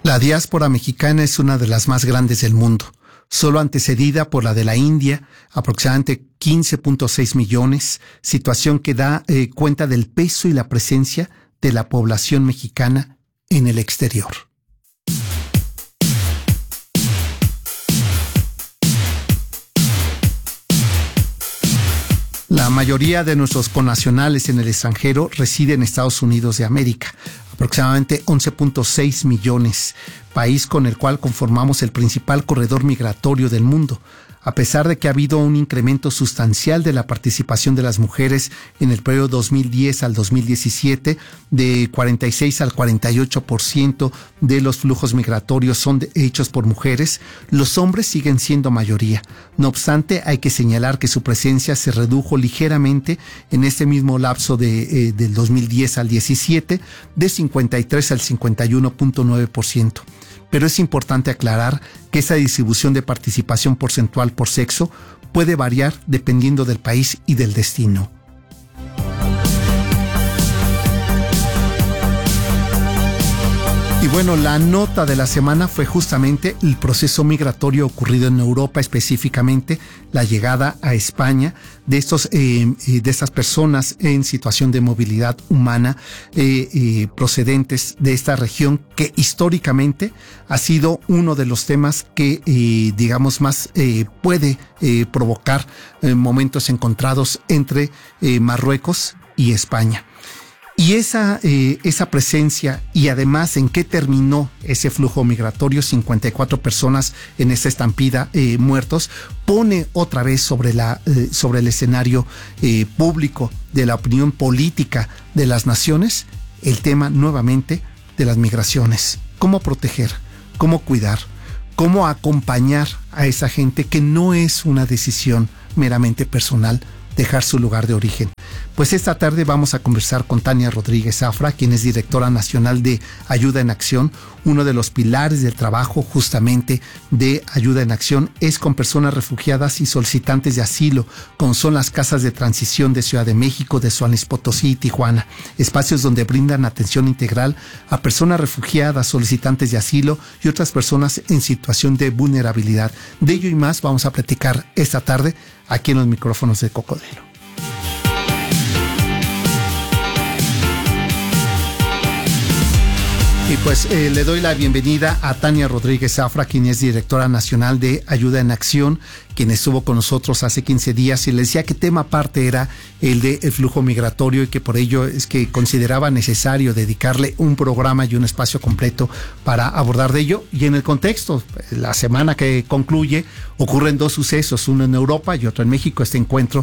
La diáspora mexicana es una de las más grandes del mundo, solo antecedida por la de la India, aproximadamente 15.6 millones, situación que da cuenta del peso y la presencia de la población mexicana en el exterior. La mayoría de nuestros connacionales en el extranjero residen en Estados Unidos de América, aproximadamente 11.6 millones, país con el cual conformamos el principal corredor migratorio del mundo. A pesar de que ha habido un incremento sustancial de la participación de las mujeres en el periodo 2010 al 2017, de 46 al 48% de los flujos migratorios son hechos por mujeres, los hombres siguen siendo mayoría. No obstante, hay que señalar que su presencia se redujo ligeramente en este mismo lapso del 2010 al 17, de 53 al 51.9%. Pero es importante aclarar que esa distribución de participación porcentual por sexo puede variar dependiendo del país y del destino. Y bueno, la nota de la semana fue justamente el proceso migratorio ocurrido en Europa, específicamente la llegada a España de estas personas en situación de movilidad humana procedentes de esta región, que históricamente ha sido uno de los temas que más puede provocar momentos encontrados entre Marruecos y España. Y esa presencia, y además en qué terminó ese flujo migratorio, 54 personas en esta estampida muertos, pone otra vez sobre el escenario público de la opinión política de las naciones el tema nuevamente de las migraciones. Cómo proteger, cómo cuidar, cómo acompañar a esa gente que no es una decisión meramente personal dejar su lugar de origen. Pues esta tarde vamos a conversar con Tania Rodríguez Zafra, quien es directora nacional de Ayuda en Acción. Uno de los pilares del trabajo justamente de Ayuda en Acción es con personas refugiadas y solicitantes de asilo, como son las casas de transición de Ciudad de México, de San Luis Potosí y Tijuana, espacios donde brindan atención integral a personas refugiadas, solicitantes de asilo y otras personas en situación de vulnerabilidad. De ello y más vamos a platicar esta tarde aquí en los micrófonos de Cocodrilo. Y pues le doy la bienvenida a Tania Rodríguez Zafra, quien es directora nacional de Ayuda en Acción, quien estuvo con nosotros hace 15 días y le decía que tema aparte era el del flujo migratorio y que por ello es que consideraba necesario dedicarle un programa y un espacio completo para abordar de ello. Y en el contexto, la semana que concluye, ocurren dos sucesos, uno en Europa y otro en México, este encuentro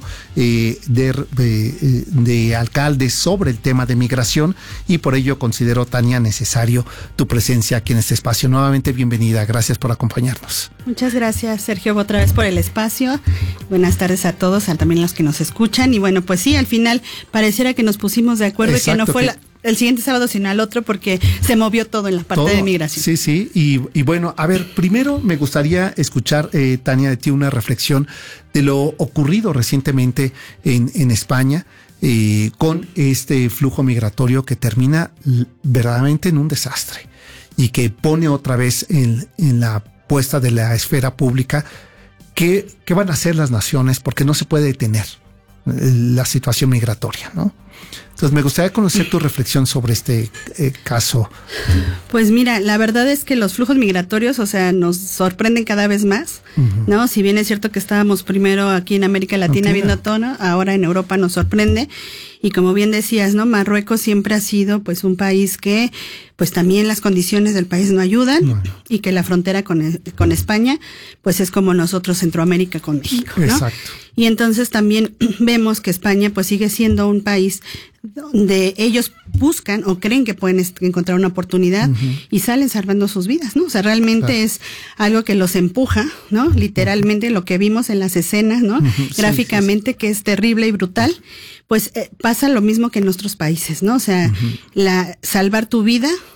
de alcaldes sobre el tema de migración, y por ello considero, Tania, necesario tu presencia aquí en este espacio. Nuevamente bienvenida, gracias por acompañarnos. Muchas gracias, Sergio, otra vez por el espacio. Buenas tardes a todos, también los que nos escuchan. Y bueno, pues sí, al final pareciera que nos pusimos de acuerdo. Exacto, y que no fue el siguiente sábado sino al otro, porque se movió todo en la parte de migración. Sí, y bueno, a ver, primero me gustaría escuchar, Tania, de ti una reflexión de lo ocurrido recientemente en España, con este flujo migratorio que termina verdaderamente en un desastre y que pone otra vez en la puesta de la esfera pública qué van a hacer las naciones, porque no se puede detener la situación migratoria, ¿no? Entonces me gustaría conocer tu reflexión sobre este caso. Pues mira, la verdad es que los flujos migratorios, nos sorprenden cada vez más, ¿no? Si bien es cierto que estábamos primero aquí en América Latina viendo todo, ¿no? Ahora en Europa nos sorprende. Y como bien decías, ¿no? Marruecos siempre ha sido pues un país que pues también las condiciones del país no ayudan, y que la frontera con España pues es como nosotros Centroamérica con México, ¿no? Exacto. Y entonces también vemos que España pues sigue siendo un país donde ellos buscan o creen que pueden encontrar una oportunidad y salen salvando sus vidas, ¿no? O sea, realmente es algo que los empuja, ¿no? Literalmente lo que vimos en las escenas, ¿no? Gráficamente, que es terrible y brutal. Pues pasa lo mismo que en nuestros países, ¿no? O sea, salvar tu vida,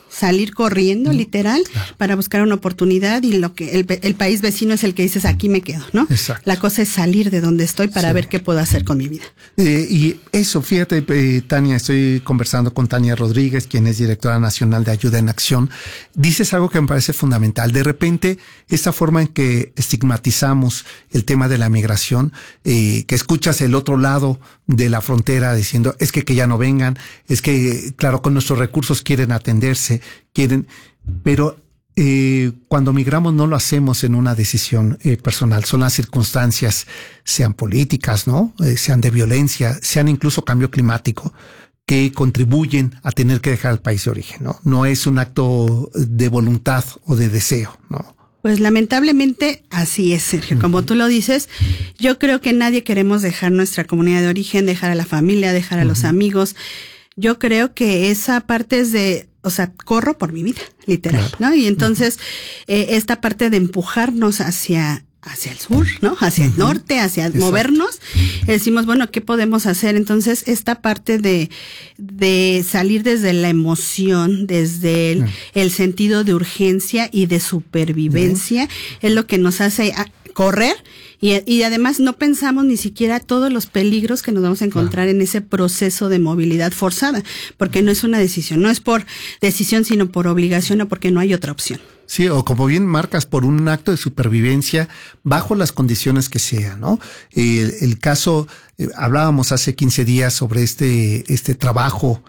salir corriendo, literal, para buscar una oportunidad, y lo que el país vecino es el que dices, aquí me quedo, ¿no? Exacto. La cosa es salir de donde estoy para ver qué puedo hacer con mi vida. Y eso, fíjate, Tania, estoy conversando con Tania Rodríguez, quien es directora nacional de Ayuda en Acción. Dices algo que me parece fundamental. De repente, esta forma en que estigmatizamos el tema de la migración, que escuchas el otro lado de la frontera diciendo, es que ya no vengan, es que, claro, con nuestros recursos quieren atenderse, pero cuando migramos no lo hacemos en una decisión personal, son las circunstancias, sean políticas, ¿no? Sean de violencia, sean incluso cambio climático, que contribuyen a tener que dejar el país de origen, ¿no? No es un acto de voluntad o de deseo, ¿no? Pues lamentablemente así es, Sergio. Como tú lo dices, yo creo que nadie queremos dejar nuestra comunidad de origen, dejar a la familia, dejar a los amigos. Yo creo que esa parte es de, o sea, corro por mi vida, literal, ¿no? Y entonces, esta parte de empujarnos hacia el sur, ¿no? Hacia el norte, hacia movernos, decimos, bueno, ¿qué podemos hacer? Entonces, esta parte de salir desde la emoción, desde el sentido de urgencia y de supervivencia, es lo que nos hace correr. Y además no pensamos ni siquiera todos los peligros que nos vamos a encontrar en ese proceso de movilidad forzada, porque no es una decisión, no es por decisión, sino por obligación o porque no hay otra opción. Sí, o como bien marcas, por un acto de supervivencia bajo las condiciones que sean, ¿no? El caso, hablábamos hace 15 días sobre este trabajo,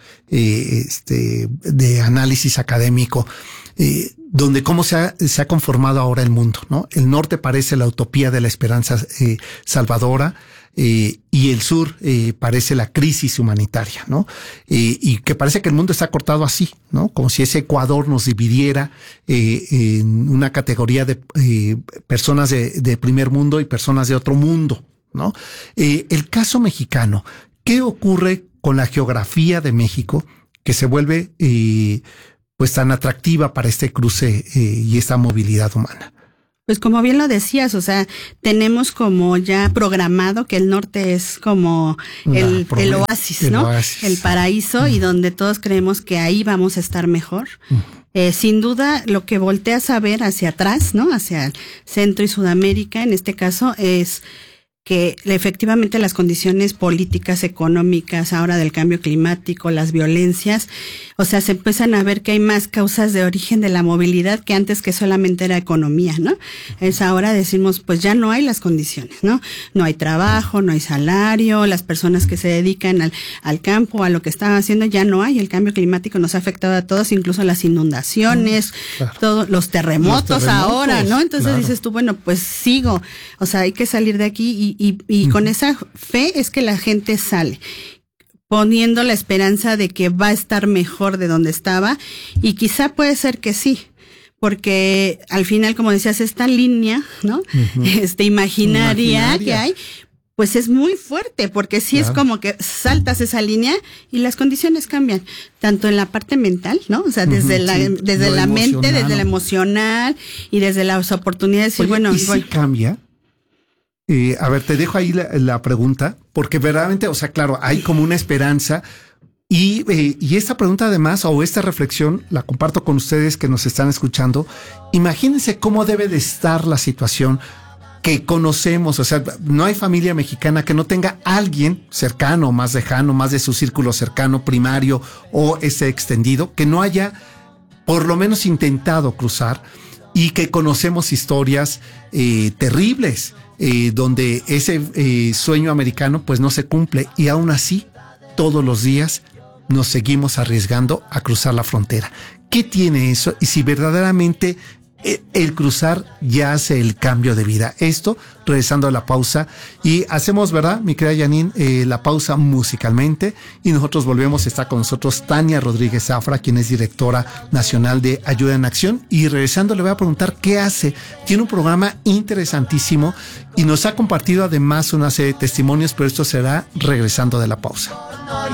de análisis académico, donde cómo se ha conformado ahora el mundo, ¿no? El norte parece la utopía de la esperanza salvadora, y el sur parece la crisis humanitaria, ¿no? Y que parece que el mundo está cortado así, ¿no? Como si ese Ecuador nos dividiera en una categoría de personas de primer mundo y personas de otro mundo, ¿no? El caso mexicano, ¿qué ocurre con la geografía de México que se vuelve pues tan atractiva para este cruce y esta movilidad humana? Pues como bien lo decías, o sea, tenemos como ya programado que el norte es como el oasis, ¿no? El paraíso, y donde todos creemos que ahí vamos a estar mejor. Sin duda, lo que volteas a ver hacia atrás, ¿no? Hacia Centro y Sudamérica, en este caso, es que efectivamente las condiciones políticas, económicas, ahora del cambio climático, las violencias, o sea, se empiezan a ver que hay más causas de origen de la movilidad que antes, que solamente era economía, ¿no? Es ahora decimos, pues ya no hay las condiciones, ¿no? No hay trabajo, no hay salario, las personas que se dedican al campo, a lo que estaban haciendo, ya no hay. El cambio climático nos ha afectado a todos, incluso las inundaciones, todos los terremotos ahora, ¿no? Entonces dices tú, bueno, pues sigo, o sea, hay que salir de aquí y con esa fe es que la gente sale, poniendo la esperanza de que va a estar mejor de donde estaba, y quizá puede ser que sí, porque al final, como decías, esta línea, ¿no? Imaginaria que hay, pues es muy fuerte, porque sí es como que saltas esa línea y las condiciones cambian, tanto en la parte mental, ¿no? O sea, desde la mente, desde la emocional y desde las oportunidades. Oye, bueno, ¿y si cambia? A ver, te dejo ahí la pregunta, porque verdaderamente, o sea, claro, hay como una esperanza, y esta pregunta además, o esta reflexión, la comparto con ustedes que nos están escuchando. Imagínense cómo debe de estar la situación que conocemos, o sea, no hay familia mexicana que no tenga alguien cercano, más lejano, más de su círculo cercano, primario o extendido, que no haya por lo menos intentado cruzar, y que conocemos historias terribles, donde ese sueño americano pues no se cumple, y aún así todos los días nos seguimos arriesgando a cruzar la frontera. ¿Qué tiene eso? Y si verdaderamente el cruzar ya hace el cambio de vida. Esto, regresando a la pausa, y hacemos, ¿verdad, mi querida Janine, la pausa musicalmente, y nosotros volvemos. Está con nosotros Tania Rodríguez Zafra, quien es directora nacional de Ayuda en Acción, y regresando le voy a preguntar qué hace. Tiene un programa interesantísimo y nos ha compartido además una serie de testimonios, pero esto será regresando de la pausa.